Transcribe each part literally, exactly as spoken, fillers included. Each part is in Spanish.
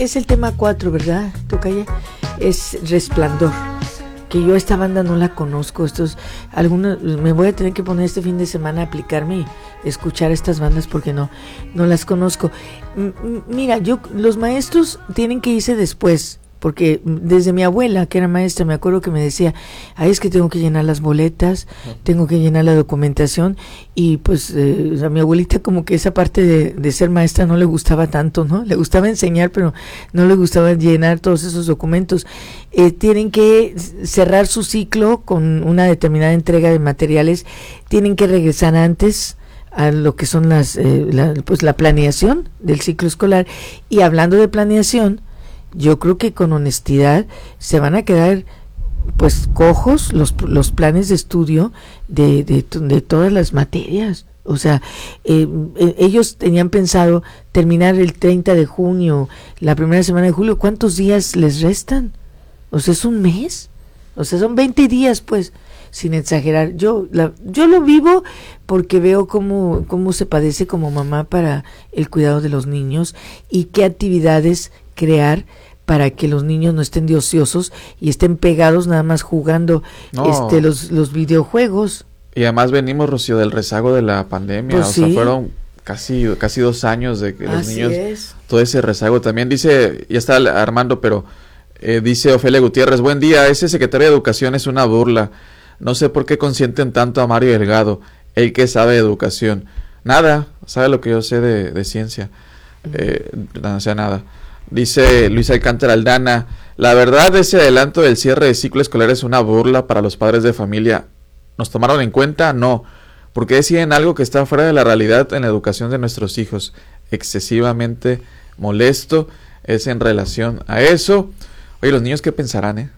es el tema cuatro, ¿verdad? Tocaya, es Resplandor, que yo esta banda no la conozco. Estos, algunos, me voy a tener que poner este fin de semana a aplicarme y escuchar estas bandas porque no, no las conozco. M- mira, yo, los maestros tienen que irse después, porque desde mi abuela, que era maestra, me acuerdo que me decía, ay, es que tengo que llenar las boletas, tengo que llenar la documentación, y pues eh, a mi abuelita como que esa parte de, de ser maestra no le gustaba tanto, ¿no? Le gustaba enseñar, pero no le gustaba llenar todos esos documentos. Eh, tienen que cerrar su ciclo con una determinada entrega de materiales, tienen que regresar antes a lo que son las, eh, la, pues la planeación del ciclo escolar, y hablando de planeación, yo creo que con honestidad se van a quedar pues cojos los, los planes de estudio de, de, de todas las materias. O sea, eh, eh, ellos tenían pensado terminar el treinta de junio, la primera semana de julio. ¿Cuántos días les restan? O sea, es un mes. O sea, son veinte días, pues, sin exagerar. Yo la, yo lo vivo porque veo cómo, cómo se padece como mamá para el cuidado de los niños y qué actividades crear para que los niños no estén de ociosos y estén pegados nada más jugando no. este los, los videojuegos. Y además venimos, Rocío, del rezago de la pandemia. Pues o sí. sea, fueron casi, casi dos años de que los Así niños, es. todo ese rezago. También dice, ya está Armando, pero eh, dice Ofelia Gutiérrez, buen día, ese secretario de Educación es una burla. No sé por qué consienten tanto a Mario Delgado, el que sabe de educación. Nada, sabe lo que yo sé de, de ciencia. Eh, no sé nada. Dice Luis Alcántara Aldana, la verdad ese adelanto del cierre de ciclo escolar es una burla para los padres de familia. ¿Nos tomaron en cuenta? No, porque deciden algo que está fuera de la realidad en la educación de nuestros hijos. Excesivamente molesto es en relación a eso. Oye, los niños, ¿qué pensarán, eh?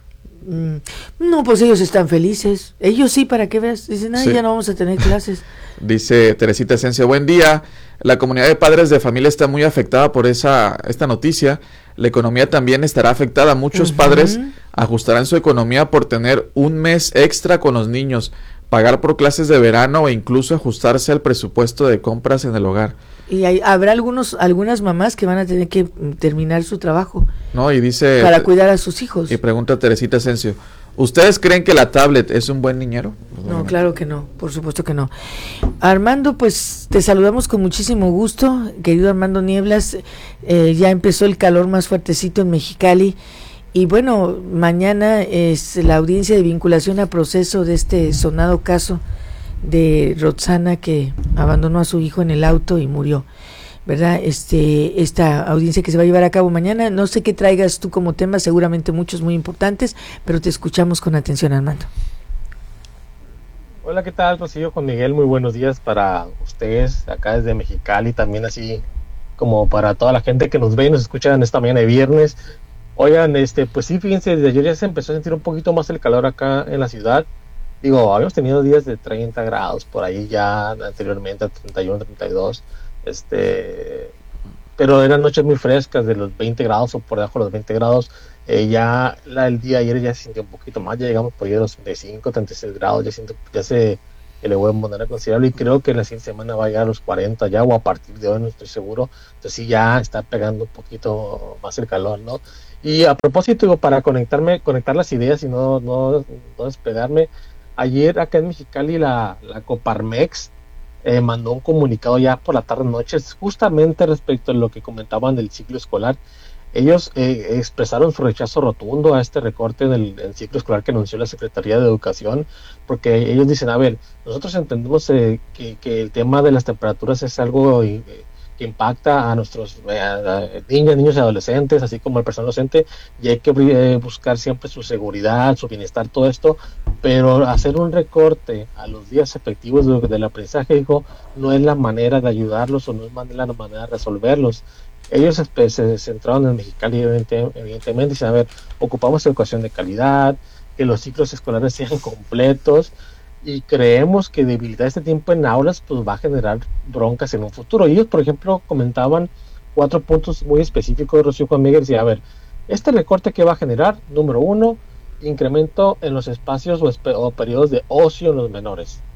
No, pues ellos están felices. Ellos sí, para que veas. Dicen, ay, sí. Ya no vamos a tener clases. Dice Teresita Esencia, buen día. La comunidad de padres de familia está muy afectada por esa esta noticia. La economía también estará afectada. Muchos uh-huh. padres ajustarán su economía por tener un mes extra con los niños, pagar por clases de verano e incluso ajustarse al presupuesto de compras en el hogar. Y hay, habrá algunos algunas mamás que van a tener que terminar su trabajo. No, y dice para cuidar a sus hijos. Y pregunta Teresita Asensio, ¿ustedes creen que la tablet es un buen niñero? Pues no, claro que no, por supuesto que no. Armando, pues te saludamos con muchísimo gusto, querido Armando Nieblas. Eh, ya empezó el calor más fuertecito en Mexicali. Y bueno, mañana es la audiencia de vinculación a proceso de este sonado caso de Roxana, que abandonó a su hijo en el auto y murió, ¿verdad? Este, esta audiencia que se va a llevar a cabo mañana, no sé qué traigas tú como tema, seguramente muchos muy importantes, pero te escuchamos con atención, Armando. Hola, ¿qué tal, Rocío? Juan Miguel, muy buenos días para ustedes, acá desde Mexicali, también así como para toda la gente que nos ve y nos escucha en esta mañana de viernes. Oigan, este, pues sí, fíjense, desde ayer ya se empezó a sentir un poquito más el calor acá en la ciudad. Digo, habíamos tenido días de treinta grados por ahí ya anteriormente, treinta y uno, treinta y dos, este, pero eran noches muy frescas de los veinte grados o por debajo de los veinte grados. Eh, ya la, el día de ayer ya se sintió un poquito más, ya llegamos por ahí a los treinta y cinco, treinta y seis grados, ya, siento, ya se elevó de manera considerable y creo que la siguiente semana va a llegar a los cuarenta ya, o a partir de hoy no estoy seguro. Entonces sí, ya está pegando un poquito más el calor, ¿no? Y a propósito, digo, para conectarme, conectar las ideas y no, no, no despegarme, ayer acá en Mexicali la, la Coparmex eh, mandó un comunicado ya por la tarde-noche justamente respecto a lo que comentaban del ciclo escolar. Ellos eh, expresaron su rechazo rotundo a este recorte del, del ciclo escolar que anunció la Secretaría de Educación, porque ellos dicen, a ver, nosotros entendemos eh, que, que el tema de las temperaturas es algo eh, que impacta a nuestros eh, a niños, niños y adolescentes, así como al personal docente, y hay que eh, buscar siempre su seguridad, su bienestar, todo esto, pero hacer un recorte a los días efectivos de, del aprendizaje, dijo, no es la manera de ayudarlos o no es la manera de resolverlos. Ellos se centraron en Mexicali, evidentemente, y dicen, a ver, ocupamos educación de calidad, que los ciclos escolares sean completos, y creemos que debilitar este tiempo en aulas pues va a generar broncas en un futuro. Y ellos, por ejemplo, comentaban cuatro puntos muy específicos de Rocío Juan Miguel. Decía, a ver, este recorte que va a generar, número uno, incremento en los espacios o, esp- o periodos de ocio en los menores.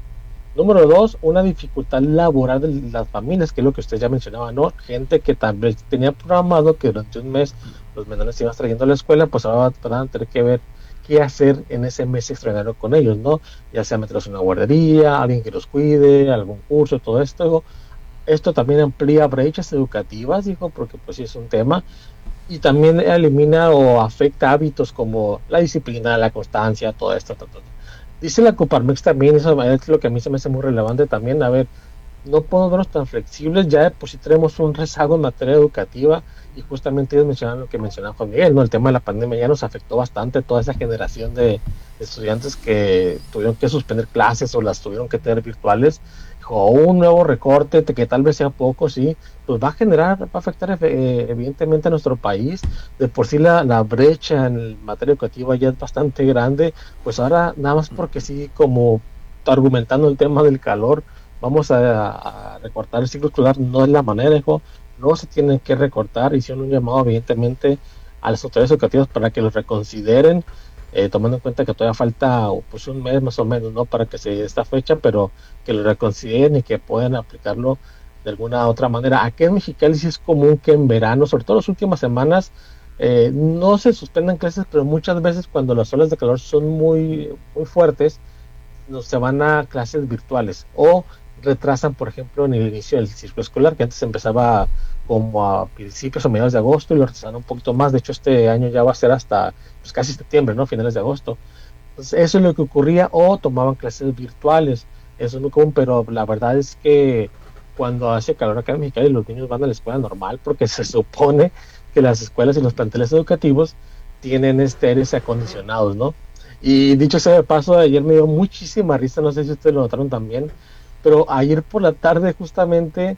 Número dos, una dificultad laboral de las familias, que es lo que usted ya mencionaba, ¿no? Gente que también tenía programado que durante un mes los menores se iban trayendo a la escuela, pues ahora van a tener que ver qué hacer en ese mes extraordinario con ellos, ¿no? Ya sea meterlos en una guardería, alguien que los cuide, algún curso, todo esto. Esto también amplía brechas educativas, dijo, porque pues sí es un tema, y también elimina o afecta hábitos como la disciplina, la constancia, todo esto, todo, todo. Dice la Coparmex también, eso es lo que a mí se me hace muy relevante también, a ver, no podemos vernos tan flexibles, ya de por sí tenemos un rezago en materia educativa, y justamente ellos mencionaban lo que mencionaba Juan Miguel, ¿no? El tema de la pandemia ya nos afectó bastante, toda esa generación de estudiantes que tuvieron que suspender clases o las tuvieron que tener virtuales, o un nuevo recorte que tal vez sea poco, sí, pues va a generar, va a afectar eh, evidentemente a nuestro país. De por sí la, la brecha en materia educativa ya es bastante grande, pues ahora nada más porque sí, como argumentando el tema del calor, vamos a, a recortar el ciclo escolar, no es la manera, hijo, no se tienen que recortar. Hicieron un llamado evidentemente a las autoridades educativas para que los reconsideren, eh, tomando en cuenta que todavía falta pues un mes más o menos, ¿no?, para que se dé esta fecha, pero que lo reconsideren y que puedan aplicarlo de alguna otra manera. Aquí en Mexicali sí es común que en verano, sobre todo las últimas semanas, eh, no se suspendan clases, pero muchas veces cuando las olas de calor son muy, muy fuertes, no, se van a clases virtuales o retrasan, por ejemplo, en el inicio del ciclo escolar, que antes empezaba como a principios o mediados de agosto, y lo retrasaron un poquito más. De hecho, este año ya va a ser hasta pues casi septiembre, ¿no?, finales de agosto. Entonces, eso es lo que ocurría, o tomaban clases virtuales. Eso es muy común, pero la verdad es que cuando hace calor acá en Mexicali, los niños van a la escuela normal, porque se supone que las escuelas y los planteles educativos tienen este aires acondicionados, ¿no? Y dicho sea de paso, ayer me dio muchísima risa, no sé si ustedes lo notaron también, pero ayer por la tarde justamente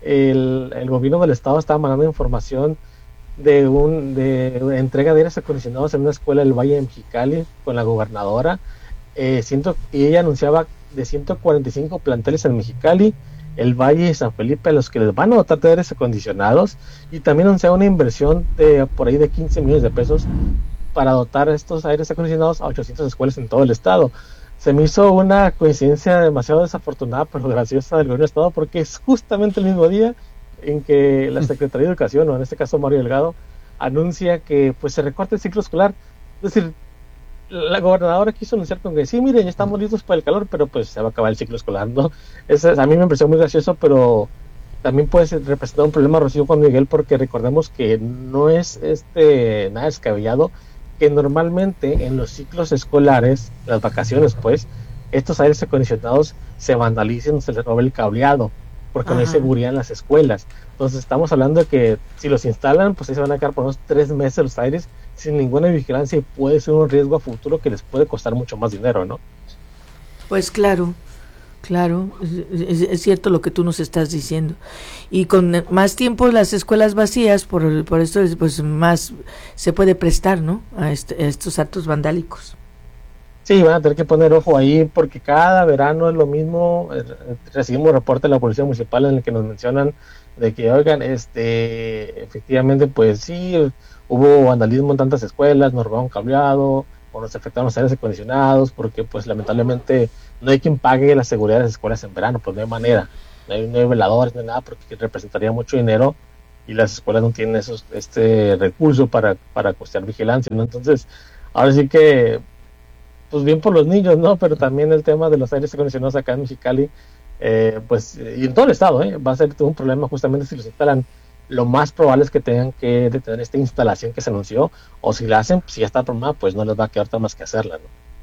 el, el gobierno del estado estaba mandando información de un de entrega de aires acondicionados en una escuela del Valle de Mexicali con la gobernadora, eh, ciento, y ella anunciaba de ciento cuarenta y cinco planteles en Mexicali, el Valle y San Felipe, a los que les van a dotar de aires acondicionados, y también anunciaba una inversión de por ahí de quince millones de pesos para dotar estos aires acondicionados a ochocientas escuelas en todo el estado. Se me hizo una coincidencia demasiado desafortunada, pero graciosa, del gobierno del estado, porque es justamente el mismo día en que la Secretaría de Educación, o en este caso Mario Delgado, anuncia que pues se recorta el ciclo escolar. Es decir, la gobernadora quiso anunciar con que sí, miren, ya estamos listos para el calor, pero pues se va a acabar el ciclo escolar, ¿no? Eso, a mí me pareció muy gracioso, pero también puede ser, representar un problema, Rocío, Juan Miguel, porque recordemos que no es este nada descabellado que normalmente en los ciclos escolares, las vacaciones pues, estos aires acondicionados se vandalicen, se les robe el cableado, porque Ajá. no hay seguridad en las escuelas. Entonces estamos hablando de que si los instalan, pues ahí se van a quedar por unos tres meses los aires sin ninguna vigilancia, y puede ser un riesgo a futuro que les puede costar mucho más dinero, ¿no? Pues claro, claro, es, es cierto lo que tú nos estás diciendo. Y con más tiempo las escuelas vacías, por, por esto pues más se puede prestar, ¿no?, a, este, a estos actos vandálicos. Sí, van a tener que poner ojo ahí, porque cada verano es lo mismo. Recibimos reporte de la Policía Municipal en el que nos mencionan de que, oigan, este, efectivamente, pues sí, hubo vandalismo en tantas escuelas, nos robaron cableado, o nos afectaron los aires acondicionados, porque pues lamentablemente no hay quien pague la seguridad de las escuelas en verano, pues no hay manera, no hay, no hay veladores, no hay nada, porque representaría mucho dinero, y las escuelas no tienen esos, este recurso para, para costear vigilancia, ¿no? Entonces, ahora sí que pues bien por los niños, ¿no? Pero también el tema de los aires acondicionados acá en Mexicali, eh, pues, y en todo el estado, ¿eh? Va a ser un problema justamente si los instalan. Lo más probable es que tengan que detener esta instalación que se anunció, o si la hacen, si ya está programada, pues no les va a quedar más que hacerla,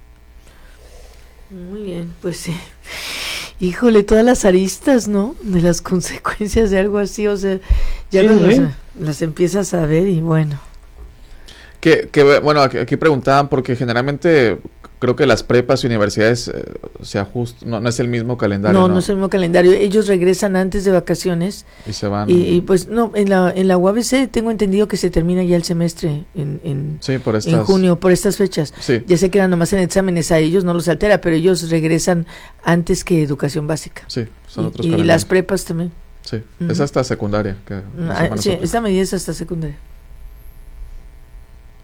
¿no? Muy bien, pues sí. Híjole, todas las aristas, ¿no?, de las consecuencias de algo así, o sea, ya sí, las, ¿sí? las empiezas a ver y bueno. Que, que bueno, aquí, aquí preguntaban porque generalmente creo que las prepas y universidades eh, se ajustan, no, no es el mismo calendario. No, no, no es el mismo calendario. Ellos regresan antes de vacaciones. Y se van. Y, y pues no, en la en la U A B C tengo entendido que se termina ya el semestre en en, sí, por estas, en junio, por estas fechas. Sí. Ya se quedan nomás en exámenes, a ellos no los altera, pero ellos regresan antes que educación básica. Sí, son y, otros y las prepas también. Sí, uh-huh. Es hasta secundaria. Que ah, sí, esta medida es hasta secundaria.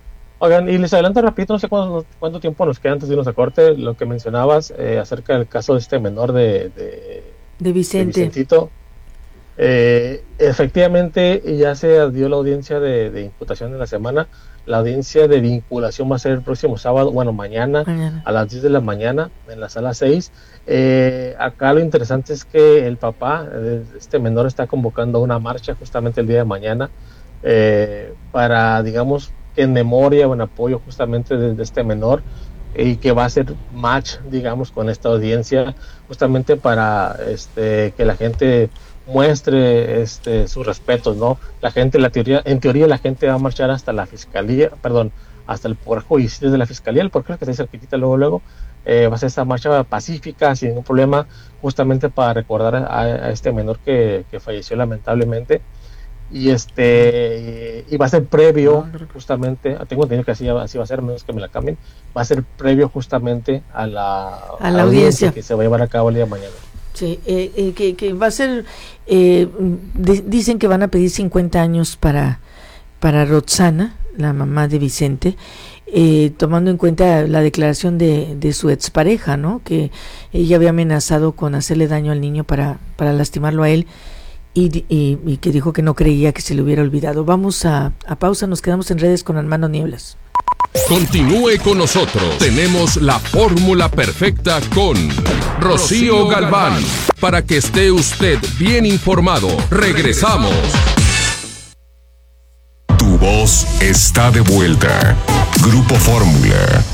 Oigan, y les adelanto rapidito, no sé cuánto, cuánto tiempo nos queda antes de irnos a corte, lo que mencionabas eh, acerca del caso de este menor de, de, de Vicente. De Vicentito. Eh, efectivamente, ya se dio la audiencia de, de imputación en la semana. La audiencia de vinculación va a ser el próximo sábado, bueno, mañana, mañana. a las diez de la mañana en la sala seis. Eh, acá lo interesante es que el papá, este menor, está convocando una marcha justamente el día de mañana eh, para, digamos, en memoria o en apoyo justamente de, de este menor, y que va a ser match, digamos, con esta audiencia, justamente para este, que la gente muestre este, sus respetos, ¿no? La gente, la teoría, en teoría la gente va a marchar hasta la fiscalía, perdón, hasta el Poder Judicial de la Fiscalía, el Poder Judicial que está ahí cerquitita, luego, luego, eh, va a ser esta marcha pacífica, sin ningún problema, justamente para recordar a, a este menor que, que falleció lamentablemente, y este y va a ser previo, justamente, tengo entendido que así, así va a ser, menos que me la cambien, va a ser previo justamente a la, a la audiencia. audiencia que se va a llevar a cabo el día de mañana. Sí, eh, eh, que, que va a ser, eh, de, dicen que van a pedir cincuenta años para, para Roxana, la mamá de Vicente, eh, tomando en cuenta la declaración de, de su expareja, ¿no? Que ella había amenazado con hacerle daño al niño para, para lastimarlo a él, y, y, y que dijo que no creía que se le hubiera olvidado. Vamos a, a pausa, nos quedamos en redes con Armando Nieblas. Continúe con nosotros. Tenemos la fórmula perfecta con Rocío Galván. Para que esté usted bien informado. Regresamos. Tu voz está de vuelta. Grupo Fórmula.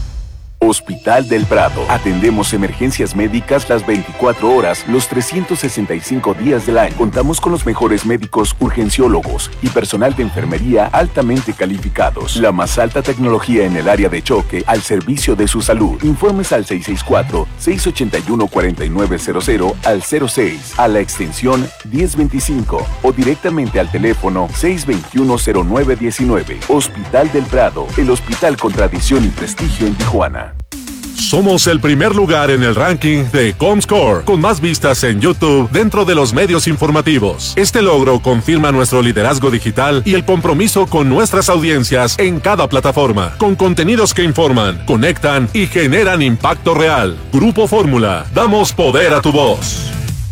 Hospital del Prado. Atendemos emergencias médicas las veinticuatro horas, los trescientos sesenta y cinco días del año. Contamos con los mejores médicos urgenciólogos y personal de enfermería altamente calificados. La más alta tecnología en el área de choque al servicio de su salud. Informes al seis seis cuatro, seis ocho uno, cuatro nueve cero cero al cero seis, a la extensión diez veinticinco o directamente al teléfono seis dos uno, cero nueve uno nueve. Hospital del Prado, el hospital con tradición y prestigio en Tijuana. Somos el primer lugar en el ranking de Comscore, con más vistas en YouTube dentro de los medios informativos. Este logro confirma nuestro liderazgo digital y el compromiso con nuestras audiencias en cada plataforma, con contenidos que informan, conectan y generan impacto real. Grupo Fórmula, damos poder a tu voz.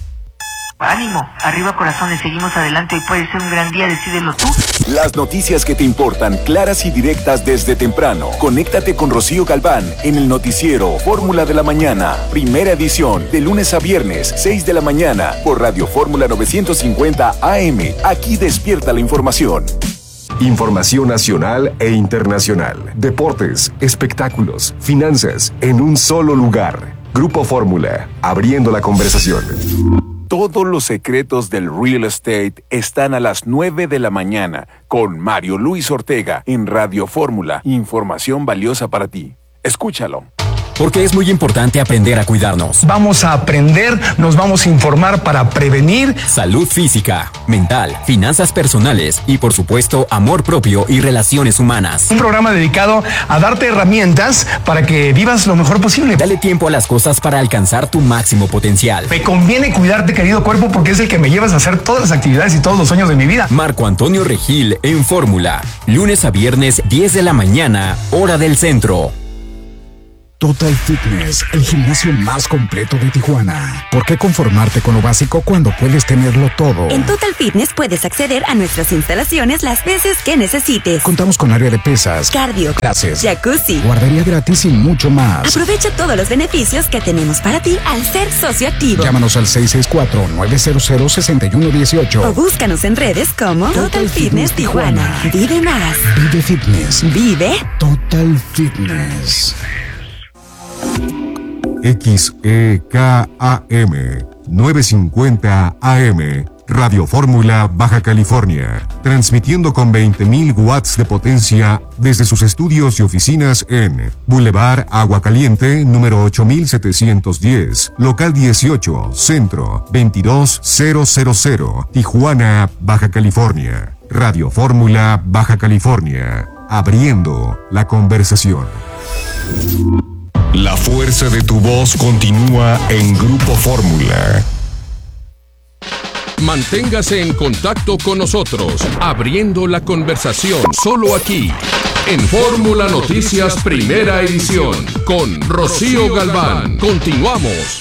Ánimo, arriba corazones, seguimos adelante, hoy puede ser un gran día, decídelo tú. Las noticias que te importan, claras y directas desde temprano. Conéctate con Rocío Galván en el noticiero Fórmula de la Mañana, primera edición, de lunes a viernes, seis de la mañana, por Radio Fórmula novecientos cincuenta A M. Aquí despierta la información. Información nacional e internacional, deportes, espectáculos, finanzas, en un solo lugar. Grupo Fórmula, abriendo la conversación. Todos los secretos del real estate están a las nueve de la mañana con Mario Luis Ortega en Radio Fórmula. Información valiosa para ti. Escúchalo. Porque es muy importante aprender a cuidarnos. Vamos a aprender, nos vamos a informar para prevenir salud física, mental, finanzas personales y, por supuesto, amor propio y relaciones humanas. Un programa dedicado a darte herramientas para que vivas lo mejor posible. Dale tiempo a las cosas para alcanzar tu máximo potencial. Me conviene cuidarte, querido cuerpo, porque es el que me llevas a hacer todas las actividades y todos los sueños de mi vida. Marco Antonio Regil en Fórmula. Lunes a viernes, diez de la mañana, hora del centro. Total Fitness, el gimnasio más completo de Tijuana. ¿Por qué conformarte con lo básico cuando puedes tenerlo todo? En Total Fitness puedes acceder a nuestras instalaciones las veces que necesites. Contamos con área de pesas, cardio, clases, jacuzzi, guardería gratis y mucho más. Aprovecha todos los beneficios que tenemos para ti al ser socio activo. Llámanos al seis seis cuatro, nueve cero cero, seis uno uno ocho o búscanos en redes como Total, Total Fitness, Fitness Tijuana. Tijuana. Vive más. Vive Fitness. Vive Total Fitness. X E K A M novecientos cincuenta A M, Radio Fórmula, Baja California, transmitiendo con veinte mil watts de potencia desde sus estudios y oficinas en Boulevard Agua Caliente, número ocho mil setecientos diez, local dieciocho, Centro, veintidós mil, Tijuana, Baja California. Radio Fórmula, Baja California, abriendo la conversación. La fuerza de tu voz continúa en Grupo Fórmula. Manténgase en contacto con nosotros, abriendo la conversación, solo aquí, en Fórmula Noticias Primera Edición con Rocío Galván. Continuamos.